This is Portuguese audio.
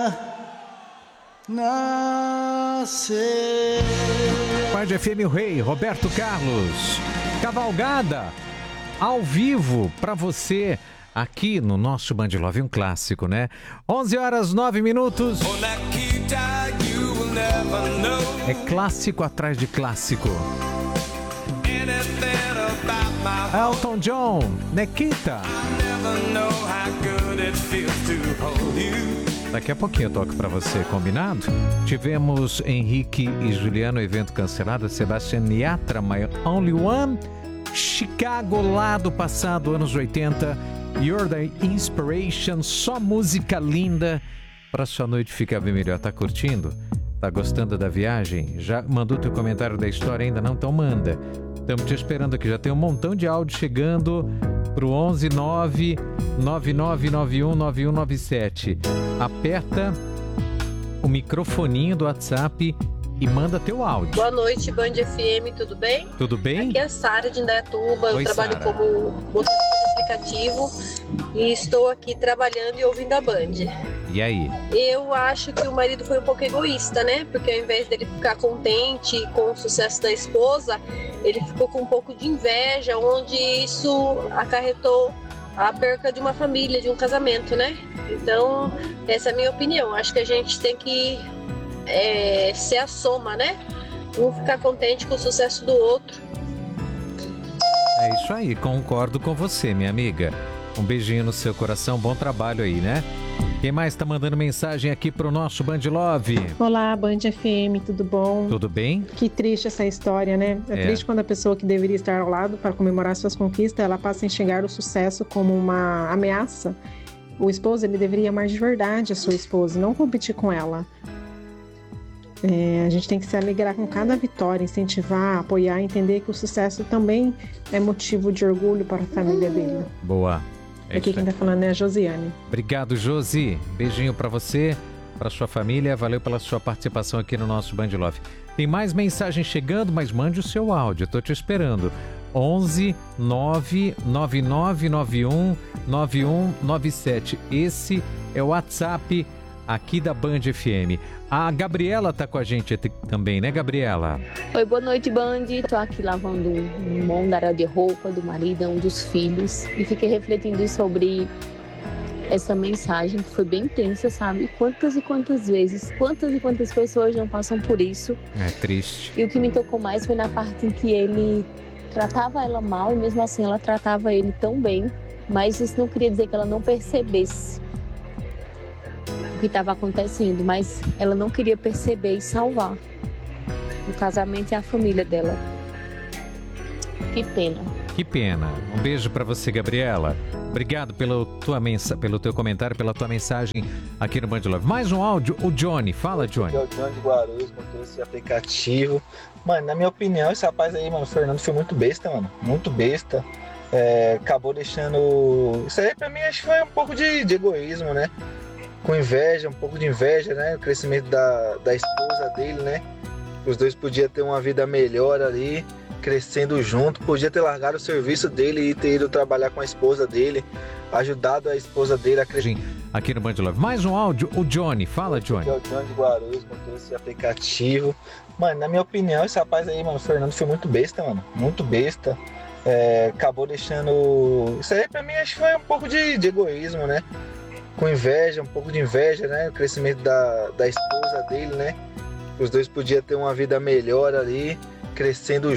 nascer. Band FM, o Rei, Roberto Carlos. Cavalgada, ao vivo, pra você, aqui no nosso Band Love, um clássico, né? 11h09. É clássico atrás de clássico. Elton John, Nikita. Daqui a pouquinho eu toco pra você, combinado? Tivemos Henrique e Juliano, evento cancelado. Sebastian Yatra, My Only One. Chicago, lá do passado, anos 80. You're the Inspiration, só música linda pra sua noite ficar bem melhor. Tá curtindo? Tá gostando da viagem? Já mandou teu comentário da história ainda não? Então manda. Estamos te esperando aqui, já tem um montão de áudio chegando pro 11999919197. Aperta o microfoninho do WhatsApp e manda teu áudio. Boa noite, Band FM, tudo bem? Tudo bem? Aqui é a Sara de Indaiatuba, eu trabalho Sara. como motorista de aplicativo e estou aqui trabalhando e ouvindo a Band. E aí? Eu acho que o marido foi um pouco egoísta, né? Porque ao invés dele ficar contente com o sucesso da esposa, ele ficou com um pouco de inveja, onde isso acarretou a perca de uma família, de um casamento, né? Então, essa é a minha opinião. Acho que a gente tem que ser a soma, né? Um ficar contente com o sucesso do outro. É isso aí, concordo com você, minha amiga. Um beijinho no seu coração, bom trabalho aí, né? Quem mais tá mandando mensagem aqui pro nosso Band Love? Olá, Band FM, tudo bom? Tudo bem? Que triste essa história, né? É triste quando a pessoa que deveria estar ao lado para comemorar suas conquistas, ela passa a enxergar o sucesso como uma ameaça. O esposo, ele deveria amar de verdade a sua esposa, não competir com ela. A gente tem que se alegrar com cada vitória, incentivar, apoiar, entender que o sucesso também é motivo de orgulho para a família dele. Boa. Aqui quem tá falando é a Josiane. Obrigado, Josi. Beijinho pra você, pra sua família. Valeu pela sua participação aqui no nosso Band Love. Tem mais mensagens chegando, mas mande o seu áudio. Eu tô te esperando. 11 99991 9197. Esse é o WhatsApp aqui da Band FM. A Gabriela tá com a gente também, né, Gabriela? Oi, boa noite, Band. Tô aqui lavando um monte de roupa do marido, um dos filhos, e fiquei refletindo sobre essa mensagem que foi bem intensa, sabe? Quantas e quantas vezes, quantas e quantas pessoas não passam por isso. É triste. E o que me tocou mais foi na parte em que ele tratava ela mal e mesmo assim ela tratava ele tão bem, mas isso não queria dizer que ela não percebesse o que estava acontecendo, mas ela não queria perceber e salvar o casamento e a família dela. Que pena. Que pena. Um beijo pra você, Gabriela. Obrigado pelo teu comentário, pela tua mensagem aqui no Band Love. Mais um áudio, o Johnny. Fala, Johnny. É o Johnny de Guarulhos, com todo esse aplicativo. Mano, na minha opinião, esse rapaz aí, mano, o Fernando foi muito besta, mano. Muito besta. Acabou deixando... Isso aí pra mim acho que foi um pouco de egoísmo, né? Com inveja, um pouco de inveja, né? O crescimento da esposa dele, né? Os dois podiam ter uma vida melhor ali, crescendo junto. Podia ter largado o serviço dele e ter ido trabalhar com a esposa dele, ajudado a esposa dele a crescer. Aqui no Band Love. Mais um áudio, o Johnny. Fala, Johnny. É o Johnny de Guarulhos, com todo esse aplicativo. Mano, na minha opinião, esse rapaz aí, mano, o Fernando foi muito besta, mano. Muito besta. Acabou deixando... Isso aí pra mim acho que foi um pouco de egoísmo, né? Com inveja, um pouco de inveja, né? O crescimento da esposa dele, né? Os dois podiam ter uma vida melhor ali, crescendo